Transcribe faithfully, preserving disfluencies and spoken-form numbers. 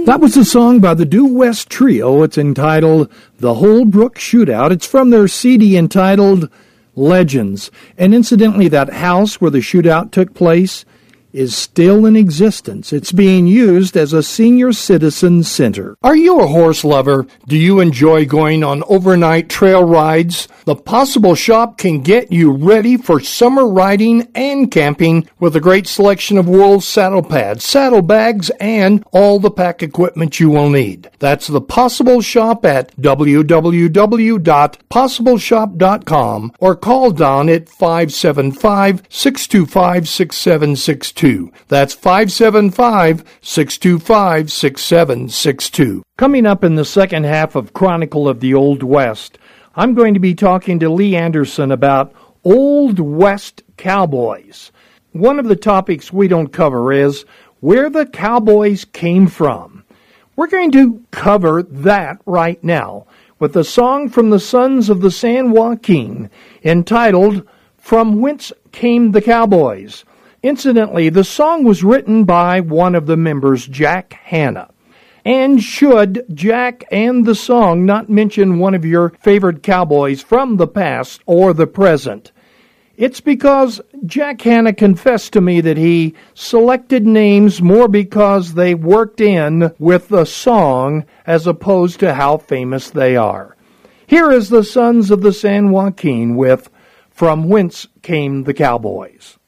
That was a song by the Due West Trio. It's entitled The Holbrook Shootout. It's from their C D entitled Legends. And incidentally, that house where the shootout took place is still in existence. It's being used as a senior citizen center. Are you a horse lover? Do you enjoy going on overnight trail rides? The Possible Shop can get you ready for summer riding and camping with a great selection of wool saddle pads, saddlebags, and all the pack equipment you will need. That's The Possible Shop at w w w dot possible shop dot com or call Don at five seven five, six two five, six seven six two. That's five seven five, six two five, six seven six two. Coming up in the second half of Chronicle of the Old West, I'm going to be talking to Lee Anderson about Old West cowboys. One of the topics we don't cover is where the cowboys came from. We're going to cover that right now with a song from the Sons of the San Joaquin entitled From Whence Came the Cowboys. Incidentally, the song was written by one of the members, Jack Hanna. And should Jack and the song not mention one of your favorite cowboys from the past or the present? It's because Jack Hanna confessed to me that he selected names more because they worked in with the song as opposed to how famous they are. Here is the Sons of the San Joaquin with From Whence Came the Cowboys.